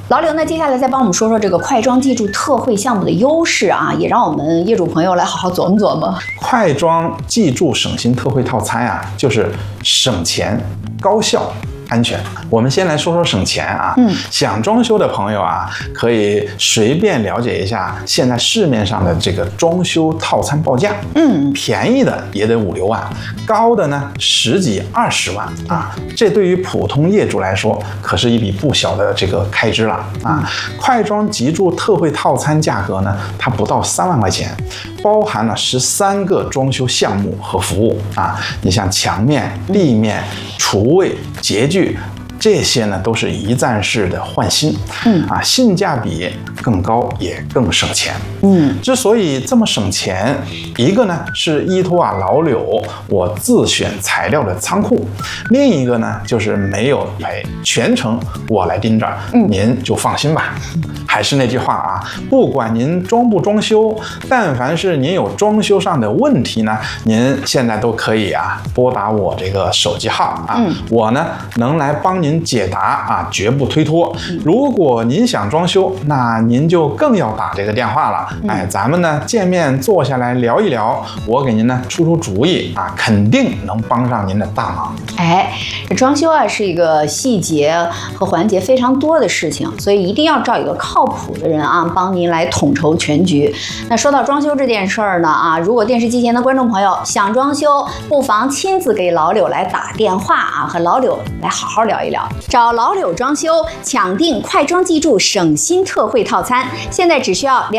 老刘呢，接下来再帮我们说说这个快装记住特惠项目的优势啊，也让我们业主朋友来好好琢磨琢磨。 快装记住省心特惠套餐啊，就是省钱、高效、安全。我们先来说说省钱啊。想装修的朋友啊，可以随便了解一下现在市面上的这个装修套餐报价。便宜的也得5、6万，高的呢10几、20万啊。这对于普通业主来说，可是一笔不小的这个开支了啊。快装记住特惠套餐价格呢，它不到3万块钱，包含了13个装修项目和服务啊。你像墙面、地面、厨卫、洁具，这些呢都是一站式的换新，性价比更高，也更省钱。之所以这么省钱，一个呢是依托老柳我自选材料的仓库，另一个呢就是没有全程我来盯着，您就放心吧。还是那句话啊，不管您装不装修，但凡是您有装修上的问题呢，您现在都可以拨打我这个手机号啊，我呢能来帮您解答啊，绝不推脱。如果您想装修，那您就更要打这个电话了。咱们呢见面坐下来聊一聊，我给您呢出出主意啊，肯定能帮上您的大忙。 装修啊是一个细节和环节非常多的事情，所以一定要找一个靠谱的人啊，帮您来统筹全局。那说到装修这件事儿呢如果电视机前的观众朋友想装修，不妨亲自给老柳来打电话啊，和老柳来好好聊一聊。找老柳装修抢订快装记住省心特惠套餐，现在只需要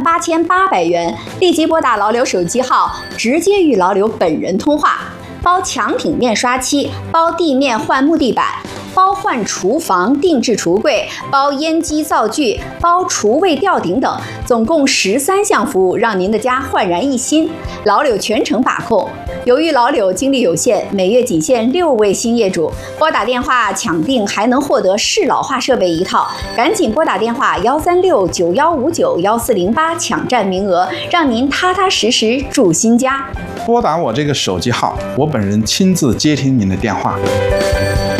28800元，立即拨打老柳手机号，直接与老柳本人通话。包墙体面刷漆，包地面换木地板，包换厨房定制橱柜，包烟机灶具，包厨卫吊顶等，总共13项服务，让您的家焕然一新。老柳全程把控。由于老柳精力有限，每月仅限6位新业主，拨打电话抢订还能获得适老化设备1套，赶紧拨打电话13691591408抢占名额，让您踏踏实实住新家。 拨打我这个手机号，我本人亲自接听您的电话。